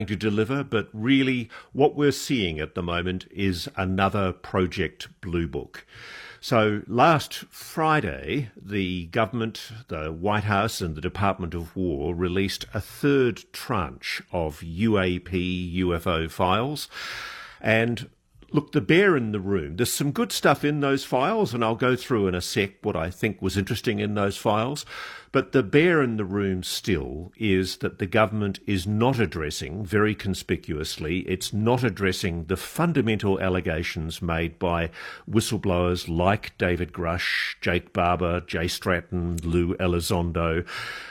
to deliver, but really what we're seeing at the moment is another Project Blue Book. So last Friday, the government, the White House and the Department of War released a third tranche of UAP UFO files. And look, the bear in the room, there's some good stuff in those files, and I'll go through in a sec what I think was interesting in those files. But the bear in the room still is that the government is not addressing, very conspicuously, it's not addressing the fundamental allegations made by whistleblowers like David Grush, Jake Barber, Jay Stratton, Lou Elizondo,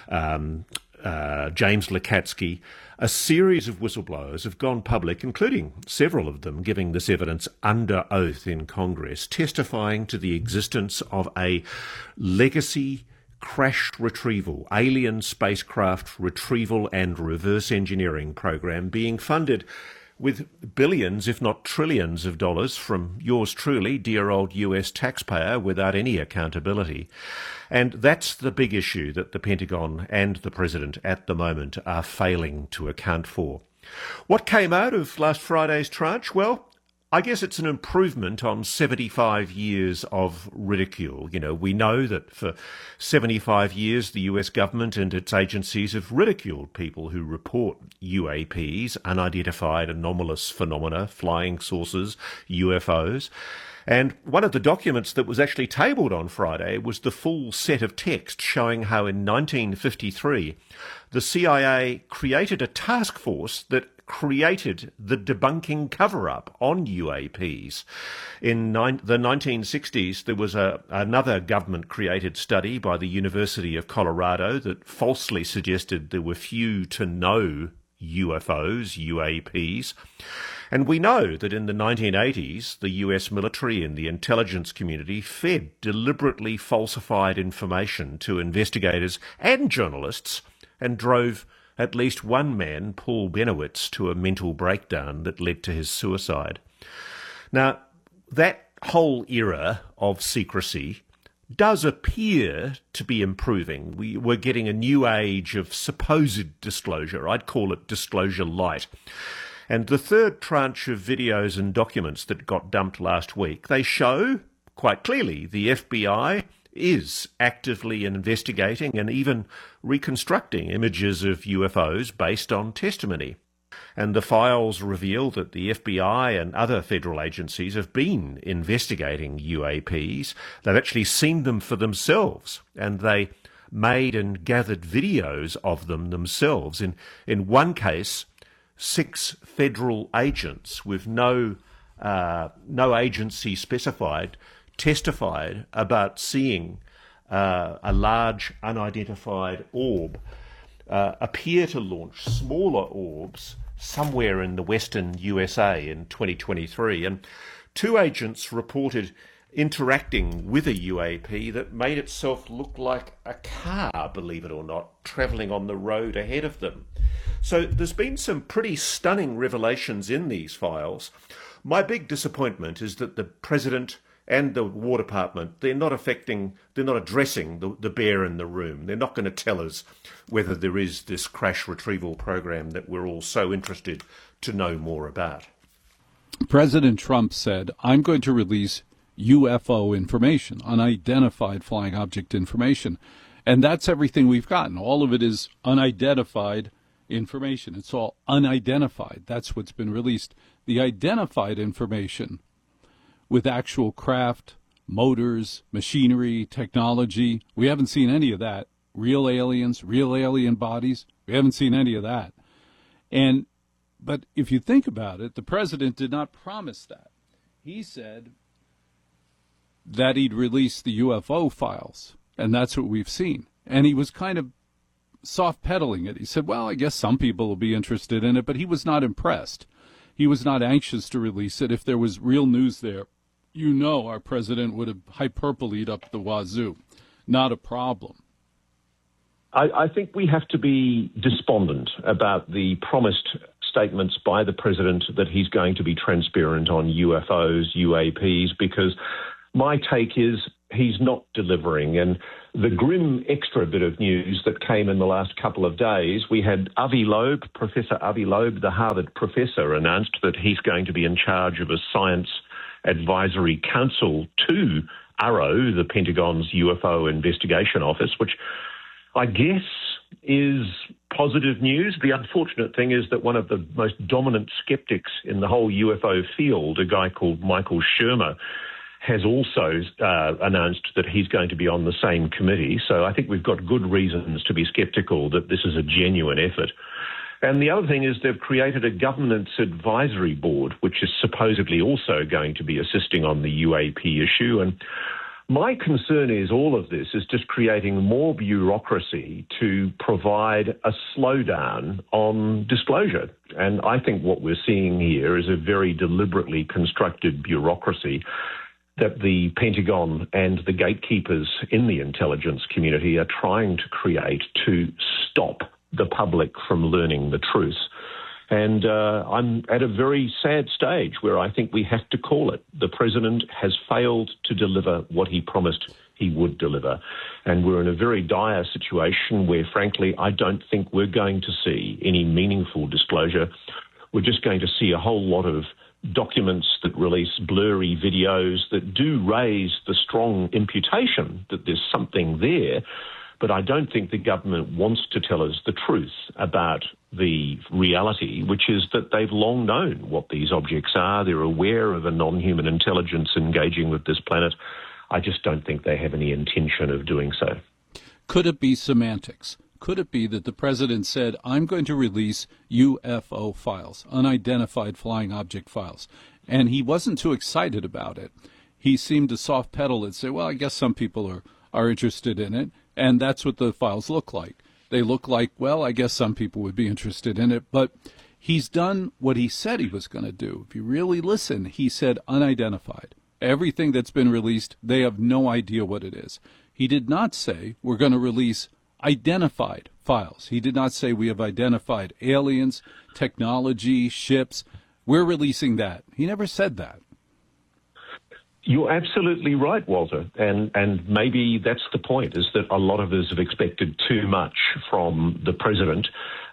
James Lukatsky. A series of whistleblowers have gone public, including several of them giving this evidence under oath in Congress, testifying to the existence of a legacy crash retrieval, alien spacecraft retrieval and reverse engineering program being funded with billions, if not trillions of dollars from yours truly, dear old US taxpayer, without any accountability. And that's the big issue that the Pentagon and the President at the moment are failing to account for. What came out of last Friday's tranche? Well, I guess it's an improvement on 75 years of ridicule. You know, we know that for 75 years the US government and its agencies have ridiculed people who report UAPs, unidentified anomalous phenomena, flying saucers, UFOs. And one of the documents that was actually tabled on Friday was the full set of text showing how in 1953 the CIA created a task force that created the debunking cover-up on UAPs. In the 1960s, there was another government-created study by the University of Colorado that falsely suggested there were few to no UFOs, UAPs. And we know that in the 1980s, the US military and the intelligence community fed deliberately falsified information to investigators and journalists and drove at least one man, Paul Benowitz, to a mental breakdown that led to his suicide. Now, that whole era of secrecy does appear to be improving. We're getting a new age of supposed disclosure. I'd call it disclosure light. And the third tranche of videos and documents that got dumped last week, they show quite clearly the FBI is actively investigating and even reconstructing images of UFOs based on testimony. And the files reveal that the FBI and other federal agencies have been investigating UAPs. They've actually seen them for themselves, and they made and gathered videos of them themselves. In one case, 6 federal agents with no agency specified testified about seeing a large unidentified orb appear to launch smaller orbs somewhere in the western USA in 2023. And 2 agents reported interacting with a UAP that made itself look like a car, believe it or not, travelling on the road ahead of them. So there's been some pretty stunning revelations in these files. My big disappointment is that the President and the War Department, they're not addressing the bear in the room. They're not going to tell us whether there is this crash retrieval program that we're all so interested to know more about. President Trump said, I'm going to release UFO information, unidentified flying object information. And that's everything we've gotten. All of it is unidentified information. It's all unidentified. That's what's been released. The identified information with actual craft, motors, machinery, technology, we haven't seen any of that. Real aliens, real alien bodies, we haven't seen any of that. But if you think about it, the president did not promise that. He said that he'd release the UFO files, and that's what we've seen. And he was kind of soft-pedaling it. He said, well, I guess some people will be interested in it, but he was not impressed. He was not anxious to release it. If there was real news there, you know our president would have hyperboleed up the wazoo. Not a problem. I think we have to be despondent about the promised statements by the president that he's going to be transparent on UFOs, UAPs, because my take is he's not delivering. And the grim extra bit of news that came in the last couple of days, we had Avi Loeb, Professor Avi Loeb, the Harvard professor, announced that he's going to be in charge of a science advisory council to AARO, the Pentagon's UFO investigation office, which I guess is positive news. The unfortunate thing is that one of the most dominant skeptics in the whole UFO field, a guy called Michael Shermer, has also announced that he's going to be on the same committee. So I think we've got good reasons to be sceptical that this is a genuine effort. And the other thing is they've created a governance advisory board, which is supposedly also going to be assisting on the UAP issue. And my concern is all of this is just creating more bureaucracy to provide a slowdown on disclosure. And I think what we're seeing here is a very deliberately constructed bureaucracy that the Pentagon and the gatekeepers in the intelligence community are trying to create to stop the public from learning the truth. And I'm at a very sad stage where I think we have to call it. The president has failed to deliver what he promised he would deliver. And we're in a very dire situation where, frankly, I don't think we're going to see any meaningful disclosure. We're just going to see a whole lot of documents that release blurry videos that do raise the strong imputation that there's something there. But I don't think the government wants to tell us the truth about the reality, which is that they've long known what these objects are. They're aware of a non-human intelligence engaging with this planet. I just don't think they have any intention of doing so. Could it be semantics? Could it be that the president said, I'm going to release UFO files, unidentified flying object files, and he wasn't too excited about it? He seemed to soft pedal and say, well, I guess some people are interested in it, and that's what the files look like. They look like, well, I guess some people would be interested in it, but he's done what he said he was going to do. If you really listen, he said unidentified. Everything that's been released, they have no idea what it is. He did not say we're going to release identified files. He did not say we have identified aliens, technology, ships. We're releasing that. He never said that. You're absolutely right, Walter. And maybe that's the point, is that a lot of us have expected too much from the president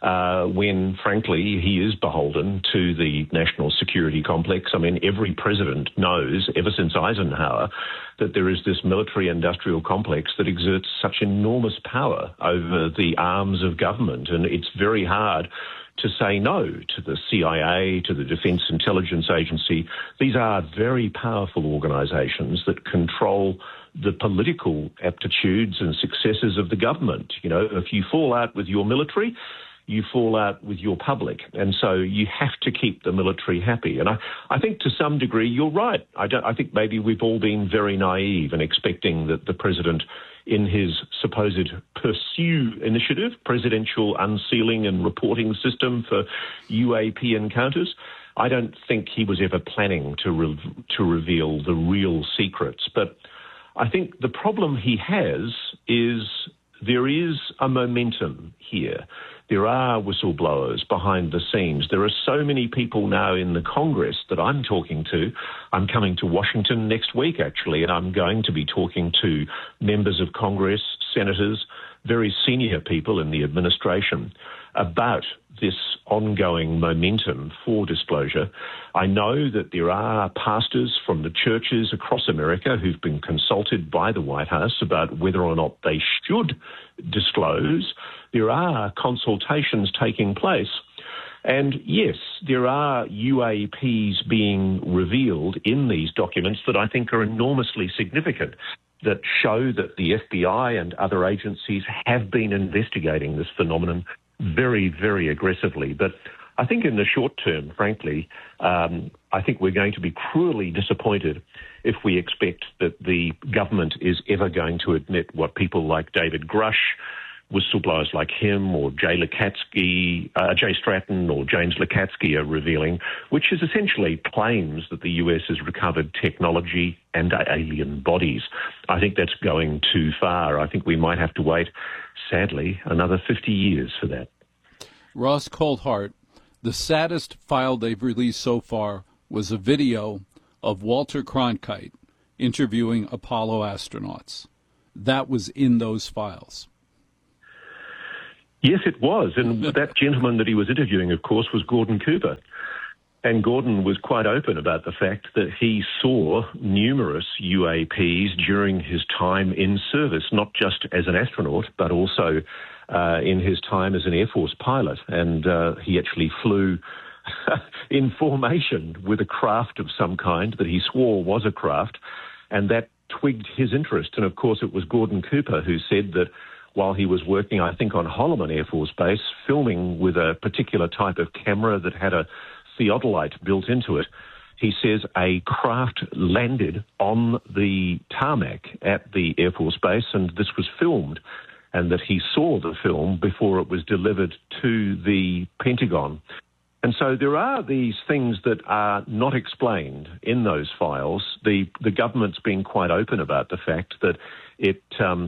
when, frankly, he is beholden to the national security complex. I mean, every president knows, ever since Eisenhower, that there is this military-industrial complex that exerts such enormous power over the arms of government. And it's very hard to say no to the CIA, to the Defense Intelligence Agency. These are very powerful organizations that control the political aptitudes and successes of the government. You know, if you fall out with your military, you fall out with your public. And so you have to keep the military happy. And I think to some degree you're right. I think maybe we've all been very naive in expecting that the president, in his supposed Pursue initiative, Presidential Unsealing and Reporting System for UAP encounters, I don't think he was ever planning to reveal the real secrets. But I think the problem he has is there is a momentum here. There are whistleblowers behind the scenes. There are so many people now in the Congress that I'm talking to. I'm coming to Washington next week, actually, and I'm going to be talking to members of Congress, senators, very senior people in the administration about this ongoing momentum for disclosure. I know that there are pastors from the churches across America who've been consulted by the White House about whether or not they should disclose. There are consultations taking place. And yes, there are UAPs being revealed in these documents that I think are enormously significant, that show that the FBI and other agencies have been investigating this phenomenon very, very aggressively. But I think in the short term, frankly, I think we're going to be cruelly disappointed if we expect that the government is ever going to admit what people like David Grush, whistleblowers like him, or Jay Stratton or James Lukatsky are revealing, which is essentially claims that the US has recovered technology and alien bodies. I think that's going too far. I think we might have to wait, sadly, another 50 years for that. Ross Coulthart, the saddest file they've released so far was a video of Walter Cronkite interviewing Apollo astronauts. that was in those files. Yes, it was. And that gentleman that he was interviewing, of course, was Gordon Cooper. And Gordon was quite open about the fact that he saw numerous UAPs during his time in service, not just as an astronaut, but also in his time as an Air Force pilot. And he actually flew in formation with a craft of some kind that he swore was a craft, and that twigged his interest. And, of course, it was Gordon Cooper who said that while he was working, I think, on Holloman Air Force Base, filming with a particular type of camera that had a theodolite built into it, he says a craft landed on the tarmac at the Air Force Base, and this was filmed, and that he saw the film before it was delivered to the Pentagon. And so there are these things that are not explained in those files. The government's been quite open about the fact that it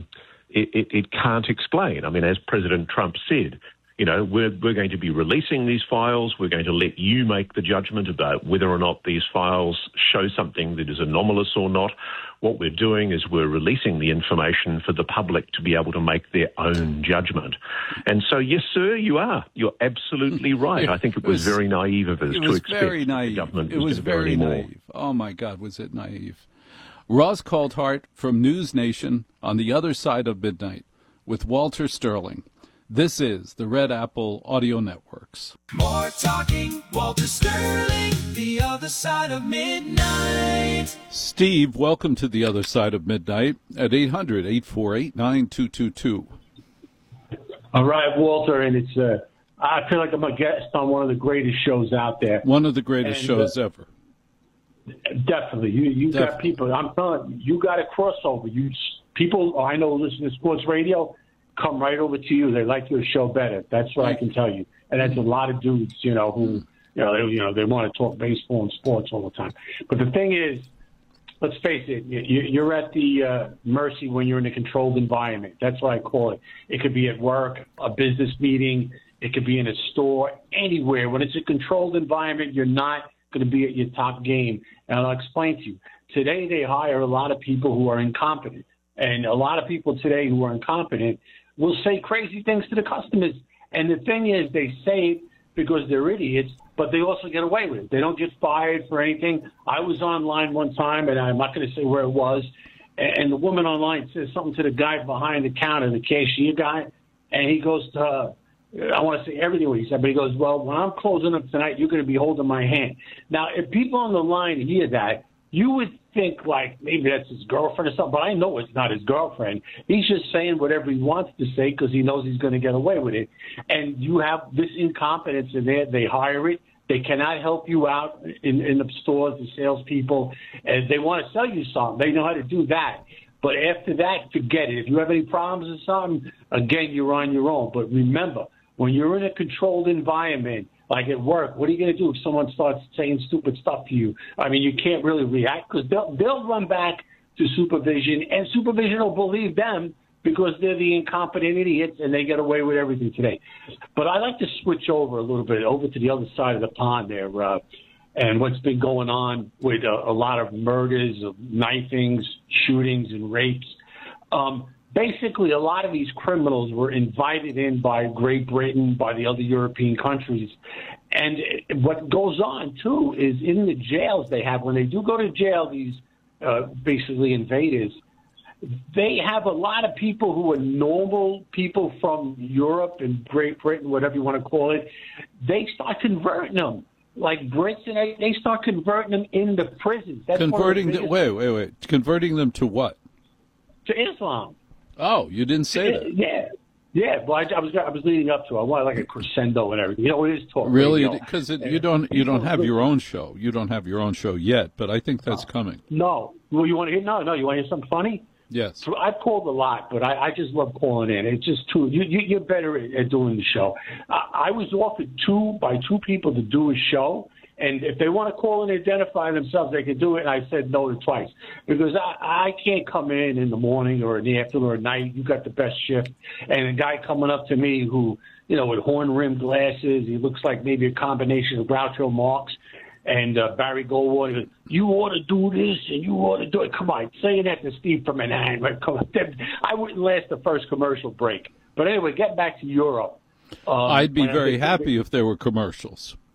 can't explain. I mean, as President Trump said, you know, we're going to be releasing these files. We're going to let you make the judgment about whether or not these files show something that is anomalous or not. What we're doing is we're releasing the information for the public to be able to make their own judgment. And so, yes, sir, you are. You're absolutely right. I think it was very naive of us to expect the government was to do any more. Naive. Oh, my God, was it naive. Ross Coulthart from News Nation on the other side of midnight with Walter Sterling. This is the Red Apple Audio Networks. More talking, Walter Sterling, the other side of midnight. Steve, welcome to the other side of midnight at 800-848-9222. All right, Walter, and it's I feel like I'm a guest on one of the greatest shows out there. One of the greatest shows ever. Definitely. You got people, I'm telling you, you got a crossover. People I know listen to sports radio, come right over to you. They like your show better. That's what I can tell you. And that's a lot of dudes, who, they want to talk baseball and sports all the time. But the thing is, let's face it, you're at the mercy when you're in a controlled environment. That's what I call it. It could be at work, a business meeting. It could be in a store, anywhere. When it's a controlled environment, you're not going to be at your top game. And I'll explain to you. Today, they hire a lot of people who are incompetent. And a lot of people today who are incompetent will say crazy things to the customers. And the thing is, they say it because they're idiots, but they also get away with it. They don't get fired for anything. I was online one time, and I'm not going to say where it was, and the woman online says something to the guy behind the counter, the cashier guy, and he goes to her, I want to say everything what he said, but he goes, well, when I'm closing up tonight, you're going to be holding my hand. Now, if people on the line hear that, you would think like maybe that's his girlfriend or something, but I know it's not his girlfriend. He's just saying whatever he wants to say because he knows he's going to get away with it. And you have this incompetence in there. They hire it. They cannot help you out in the stores, the salespeople. And they want to sell you something. They know how to do that. But after that, forget it. If you have any problems or something, again, you're on your own. But remember, when you're in a controlled environment, like at work, what are you going to do if someone starts saying stupid stuff to you? I mean, you can't really react because they'll run back to supervision, and supervision will believe them because they're the incompetent idiots and they get away with everything today. But I like to switch over a little bit, over to the other side of the pond there, and what's been going on with a lot of murders, of knifings, shootings, and rapes. Basically, a lot of these criminals were invited in by Great Britain, by the other European countries. And what goes on, too, is in the jails they have, when they do go to jail, these basically invaders, they have a lot of people who are normal people from Europe and Great Britain, whatever you want to call it. They start converting them. Like Brits, and they start converting them into prisons. That's converting them, wait. Converting them to what? To Islam. Oh, you didn't say that. Yeah. Well, I was leading up to it. I wanted like a crescendo and everything. It is talk. Really, because you don't have your own show. You don't have your own show yet, but I think that's coming. No. Well, you want to hear? No. You want to hear something funny? Yes. So I've called a lot, but I just love calling in. It's just too. You're better at doing the show. I was offered two people to do a show. And if they want to call and identify themselves, they can do it. And I said no twice because I can't come in the morning or in the afternoon or at night. You got the best shift. And a guy coming up to me who, with horn-rimmed glasses, he looks like maybe a combination of Groucho Marx. And Barry Goldwater, you ought to do this and you ought to do it. Come on, saying that to Steve from Manhattan. Come on. I wouldn't last the first commercial break. But anyway, get back to Europe. I'd be very happy if there were commercials.